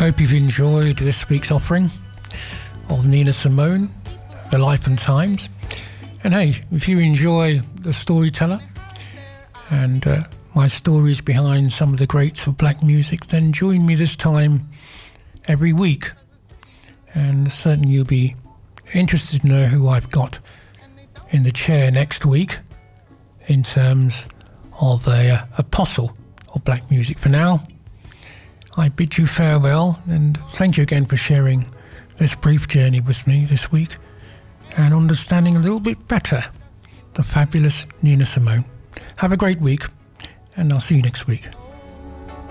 Hope you've enjoyed this week's offering of Nina Simone, The Life and Times. And hey, if you enjoy the storyteller and my stories behind some of the greats of black music, then join me this time every week. And certainly you'll be interested to know who I've got in the chair next week in terms of a apostle of black music. For now, I bid you farewell and thank you again for sharing this brief journey with me this week and understanding a little bit better the fabulous Nina Simone. Have a great week and I'll see you next week.